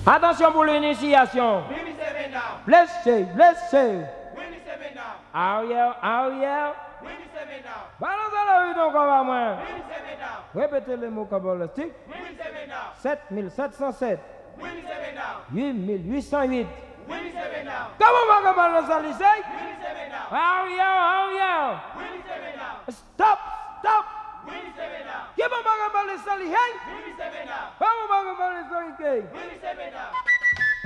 Attention pour l'initiation. Blessé, blessé. Arrière, arrière. Balancez la rue donc on va moins. Répétez les mots cabalistiques. 7707. 8808. Comment on va balancer la lycée? Arrière, arrière. Stop, stop. Comment on va balancer la lycée? Comment on va balancer la lycée?